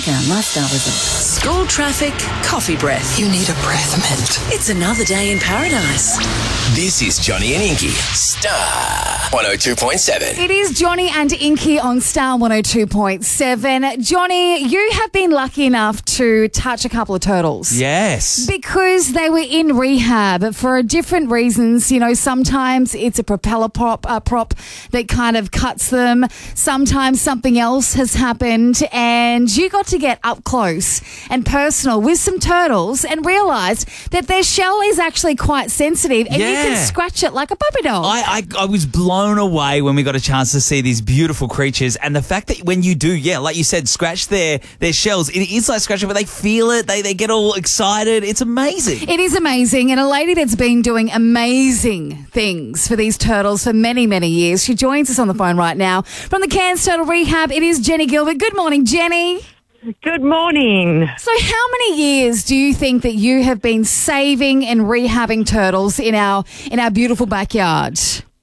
our lifestyle is school traffic, coffee breath. You need a breath mint. It's another day in paradise. This is Johnny and Inky, Star 102.7. It is Johnny and Inky on Star 102.7. Johnny, you have been lucky enough to touch a couple of turtles. Yes. Because they were in rehab for different reasons. You know, sometimes it's a propeller prop that kind of cuts them. Sometimes something else has happened and you got to get up close and personal with some turtles and realised that their shell is actually quite sensitive and you can scratch it like a puppy dog. I was blown away when we got a chance to see these beautiful creatures, and the fact that when you do, like you said, scratch their shells, it is like scratching, but they feel it, they get all excited. It's amazing. It is amazing, and a lady that's been doing amazing things for these turtles for many, many years. She joins us on the phone right now from the Cairns Turtle Rehab. It is Jenny Gilbert. Good morning, Jenny. Good morning. So how many years do you think that you have been saving and rehabbing turtles in our beautiful backyard?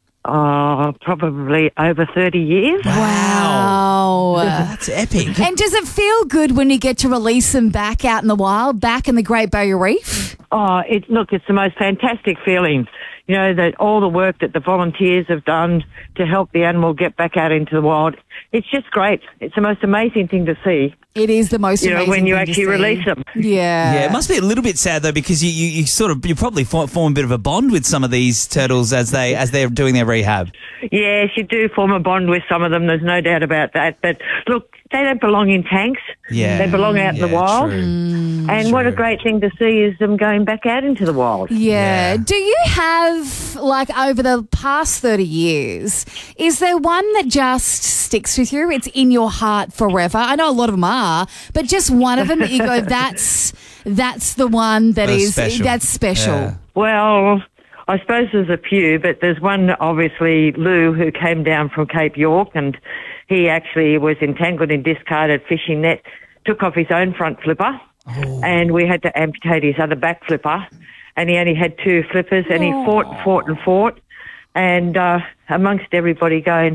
Probably over 30 years. Wow. That's epic. And does it feel good when you get to release them back out in the wild, back in the Great Barrier Reef? It's the most fantastic feeling. You know, that all the work that the volunteers have done to help the animal get back out into the wild, it's just great. It's the most amazing thing to see. It is the most amazing when you thing to actually see. release them. Yeah. Yeah, it must be a little bit sad though, because you probably form a bit of a bond with some of these turtles as they're doing their rehab. Yes, you do form a bond with some of them. There's no doubt about that. But look, they don't belong in tanks. Yeah. They belong out in the wild. True. And what a great thing to see is them going back out into the wild. Yeah. Do you have, like, over the past 30 years, is there one that just sticks with you? It's in your heart forever. I know a lot of them are, but just one of them that you go, that's the one that's special. Yeah. Well, I suppose there's a few, but there's one, obviously, Lou, who came down from Cape York, and he actually was entangled in discarded fishing net, took off his own front flipper, and we had to amputate his other back flipper, and he only had two flippers, and he fought, and amongst everybody going,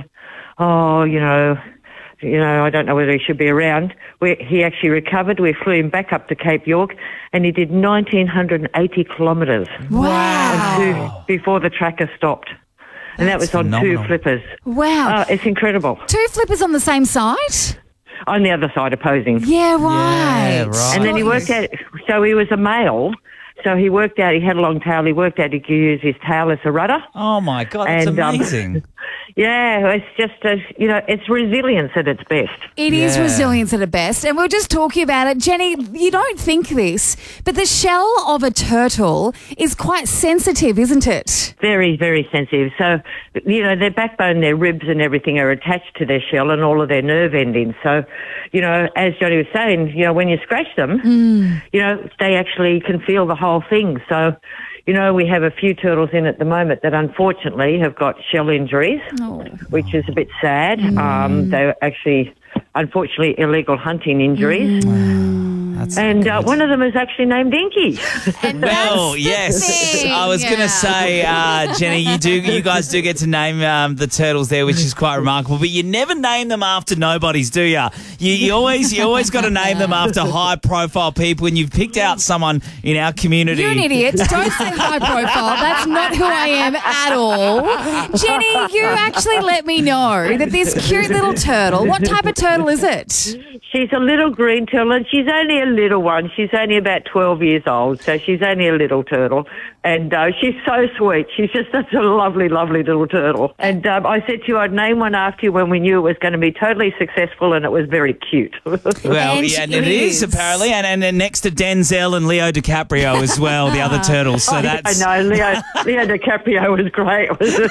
I don't know whether he should be around. He actually recovered. We flew him back up to Cape York, and he did 1,980 kilometres. Wow. Before the tracker stopped. And that was on phenomenal. 2 flippers. Wow. It's incredible. 2 flippers on the same side? On the other side opposing. Yeah, right. Yeah, right. And then he worked out, so he was a male, so he worked out, he had a long tail, he worked out he could use his tail as a rudder. Oh my God, that's amazing. Yeah, it's just, it's resilience at its best. It is resilience at its best. And we're just talking about it. Jenny, you don't think this, but the shell of a turtle is quite sensitive, isn't it? Very, very sensitive. So, their backbone, their ribs and everything are attached to their shell and all of their nerve endings. So, as Johnny was saying, when you scratch them, they actually can feel the whole thing. So, we have a few turtles in at the moment that unfortunately have got shell injuries, which is a bit sad. They're actually, unfortunately, illegal hunting injuries. And one of them is actually named Inky. Well, yes. I was going to say, Jenny, you guys do get to name the turtles there, which is quite remarkable. But you never name them after nobodies, do you? You always got to name them after high-profile people, and you've picked out someone in our community. You're an idiot. Don't say high profile. That's not who I am at all. Jenny, you actually let me know that this cute little turtle, what type of turtle is it? She's a little green turtle, and she's only a little one. She's only about 12 years old, so she's only a little turtle. And she's so sweet. She's just such a lovely, lovely little turtle. And I said to you I'd name one after you when we knew it was going to be totally successful, and it was very cute. Well, and it is apparently, and then next to Denzel and Leo DiCaprio as well, the other turtles. So that's... I know, Leo DiCaprio was great.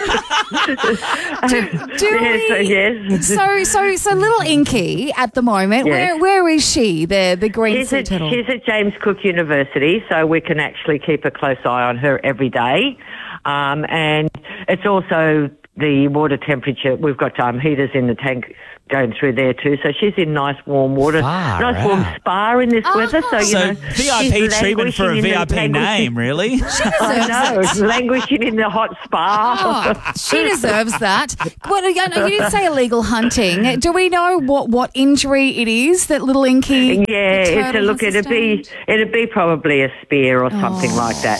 So little Inky at the moment, Yes. where is she, the green sea turtle? She's at James Cook University, so we can actually keep a close eye on her every day. And it's also the water temperature. We've got heaters in the tank going through there too. So she's in nice warm water. Nice warm spa in this weather. So, So VIP treatment for a VIP name, really? I know, languishing in the hot spa. Oh, she deserves that. What, you didn't say illegal hunting. Do we know what injury it is that little Inky? Yeah, it'd be probably a spear or something like that.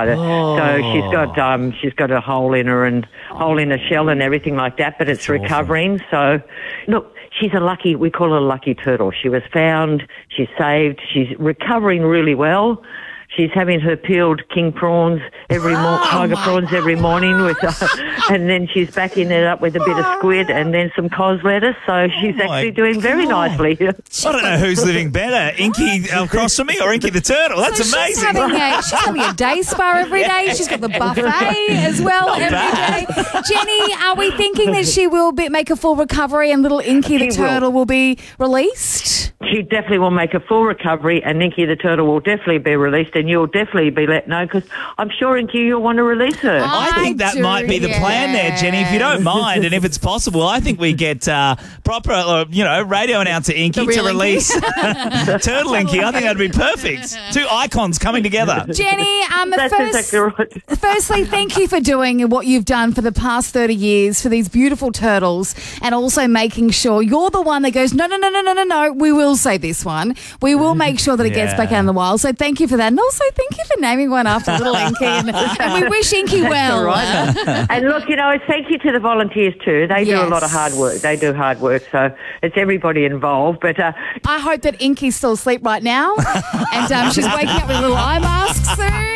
So she's got a hole in her and hole in her shell and everything like that, but it's recovering. So look, we call her a lucky turtle. She was found, she's saved, she's recovering really well. She's having her peeled king prawns tiger prawns every morning, and then she's backing it up with a bit of squid and then some cos lettuce. So she's actually doing very nicely. I don't know who's living better, Inky across from me or Inky the turtle. That's amazing. She's having a day spa every day. She's got the buffet as well every day. Jenny, are we thinking that she will make a full recovery and little Inky the turtle will be released? She definitely will make a full recovery, and Inky the turtle will definitely be released, and you'll definitely be let know, because I'm sure, Inky, you'll want to release her. I think that might be the plan there, Jenny, if you don't mind, and if it's possible, I think we get proper, radio announcer Inky to release Turtle Inky. I think that'd be perfect. Two icons coming together. Jenny, exactly right. Firstly, thank you for doing what you've done for the past 30 years for these beautiful turtles, and also making sure you're the one that goes, no, we will say this one. We will make sure that it gets back out in the wild. So thank you for that. And also thank you for naming one after little Inky. And we wish Inky well. Right. And look, thank you to the volunteers too. They do a lot of hard work. They do hard work. So it's everybody involved. But I hope that Inky's still asleep right now. And she's waking up with little eye masks soon.